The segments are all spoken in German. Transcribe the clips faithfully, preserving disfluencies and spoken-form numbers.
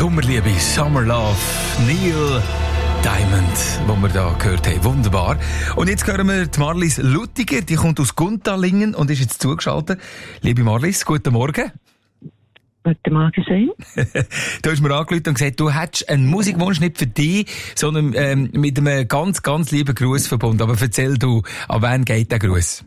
Sommerliebe, Summer Love, Neil Diamond, wo wir da gehört haben. Wunderbar. Und jetzt hören wir die Marlies Luttiger, die kommt aus Guntalingen und ist jetzt zugeschaltet. Liebe Marlies, guten Morgen. Guten Morgen, schön. Du hast mir angerufen und gesagt, du hättest einen Musikwunsch nicht für dich, sondern ähm, mit einem ganz, ganz lieben Gruß verbunden. Aber erzähl du, an wen geht der Gruß?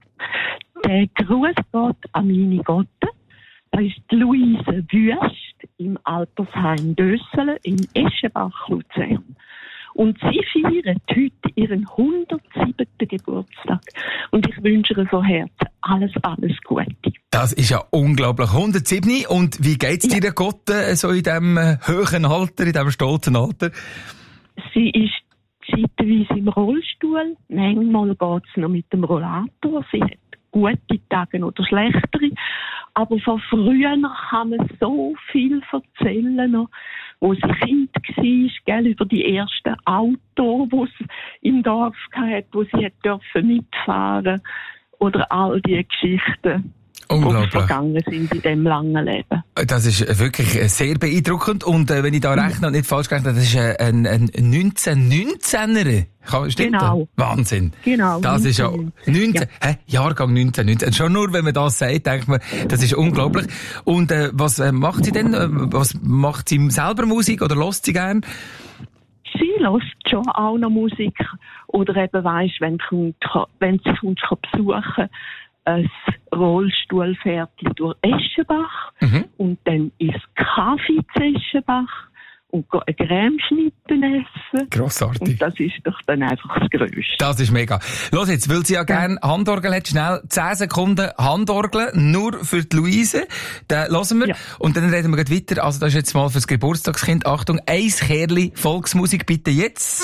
Der Gruß geht an meine Gotte. Das ist die Luise Wüst im Altersheim Dösselen in Eschenbach, Luzern. Und sie feiert heute ihren hundertsiebten Geburtstag. Und ich wünsche ihr von Herzen alles, alles Gute. Das ist ja unglaublich. hundertsieben. Und wie geht's dir, ja. Gott, so in diesem hohen Alter, in diesem stolzen Alter? Sie ist zeitweise im Rollstuhl. Manchmal geht's noch mit dem Rollator. Sie hat gute Tage oder schlechtere. Aber von früher kann man so viel erzählen noch, wo sie Kind war, gell, über die ersten Autos, die es im Dorf hatte, wo sie hat dürfen mitfahren, oder all die Geschichten, die vergangen sind in diesem langen Leben. Das ist wirklich sehr beeindruckend. Und äh, wenn ich da rechne und nicht falsch gerechnet habe, das ist ein, ein neunzehnhundertneunzehner. Stimmt Genau. Das? Wahnsinn. Genau. Das ist ja neunzehn, ja. Hä? Jahrgang neunzehnhundertneunzehn. Schon nur, wenn man das sagt, denkt man, das ist unglaublich. Und äh, was äh, macht sie denn? Was macht sie selber Musik oder hört sie gern? Sie hört schon auch noch Musik. Oder eben weisst, wenn, wenn sie uns besuchen, ein Rollstuhl fährt durch Eschenbach, mhm. und dann ist Kaffee zu Eschenbach und eine Cremeschnitte essen. Grossartig. Und das ist doch dann einfach das Größte. Das ist mega. Los, jetzt will sie ja gerne Handorgel hat. Schnell zehn Sekunden Handorgel, nur für die Luise. Den hören wir. Ja. Und dann reden wir gleich weiter. Also das ist jetzt mal fürs Geburtstagskind. Achtung, eins Kerli Volksmusik bitte jetzt.